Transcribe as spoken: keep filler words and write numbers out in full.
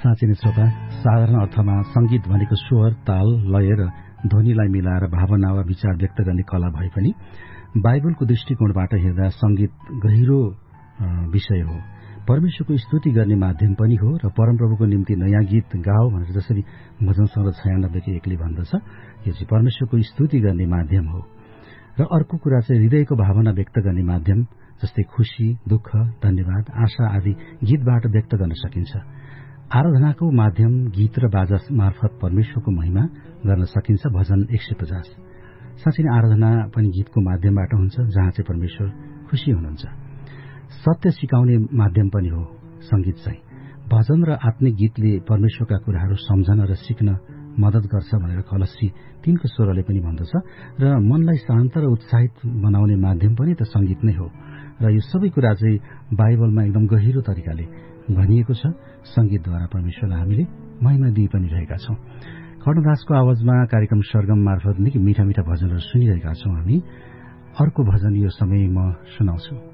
साँच्चै नै श्रोता, साधारण अर्थमा संगीत भनेको स्वर, ताल, लय र ध्वनिलाई मिलाएर भावना वा विचार व्यक्त गर्ने कला भए पनि बाइबलको दृष्टिकोणबाट हेर्दा संगीत गहिरो विषय हो। परमेश्वरको स्तुति गर्ने माध्यम पनि हो र परमप्रभुको निम्ति नयाँ गीत गाओ भनेर जसरी भजन सङ्ग्रह छयानब्बेको एकले भन्दछ, यो चाहिँ परमेश्वरको स्तुति गर्ने माध्यम हो। र अर्को कुरा चाहिँ हृदयको भावना व्यक्त गर्ने माध्यम, जस्तै खुशी, दुःख, धन्यवाद, आशा आदि गीतबाट व्यक्त गर्न सकिन्छ। आराधनाको माध्यम गीत र बाजा मार्फत परमेश्वरको महिमा गर्न सकिन्छ। भजन एक सय पचास। साँच्चै नै आराधना पनि गीतको माध्यमबाट हुन्छ, जहाँ चाहिँ परमेश्वर खुशी हुनुहुन्छ। सत्य सिकाउने माध्यम पनि हो संगीत चाहिँ। भजन र आत्मिक गीतले परमेश्वरका कुराहरू सम्झन र सिक्न मद्दत गर्छ भनेर कलस्सी तीनको सोह्रले पनि भन्दछ। र मनलाई शान्त र उत्साहित बनाउने माध्यम पनि त संगीत नै हो। र यो सबै कुरा चाहिँ बाइबलमा एकदम गहिरो तरिकाले भनिएको छ। संगीतद्वारा परमेश्वरलाई हामीले महिमा दिइ पनि रहेका छौं। कर्णदासको आवाजमा कार्यक्रम सरगम मार्फत निकै मिठा मिठा भजनहरू सुनिरहेका छौं हामी। अर्को भजन यो समय म सुनाउँछु।